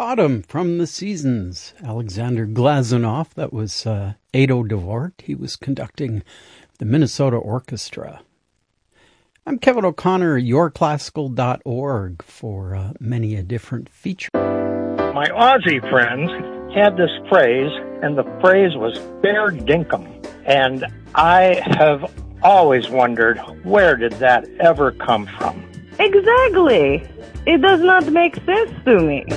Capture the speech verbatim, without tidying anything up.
Autumn from the Seasons, Alexander Glazunov. That was uh, Ado Dewart. He was conducting the Minnesota Orchestra. I'm Kevin O'Connor, your classical dot org, for uh, many a different feature. My Aussie friends had this phrase, and the phrase was fair dinkum. And I have always wondered, where did that ever come from? Exactly. It does not make sense to me.